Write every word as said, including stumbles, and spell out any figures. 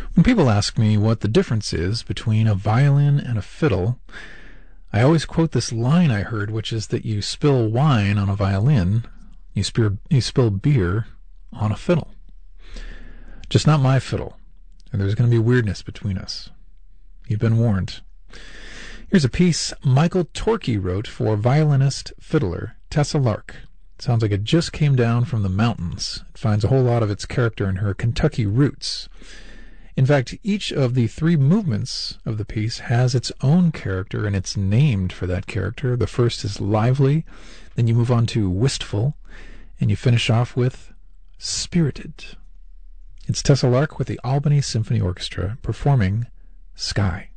When people ask me what the difference is between a violin and a fiddle, I always quote this line I heard, which is that you spill wine on a violin, you spill, you spill beer on a fiddle. Just not my fiddle, and there's going to be weirdness between us. You've been warned. Here's a piece Michael Torkey wrote for violinist fiddler Tessa Lark. It sounds like it just came down from the mountains. It finds a whole lot of its character in her Kentucky roots. In fact, each of the three movements of the piece has its own character, and it's named for that character. The first is lively, then you move on to wistful, and you finish off with spirited. It's Tessa Lark with the Albany Symphony Orchestra performing Sky.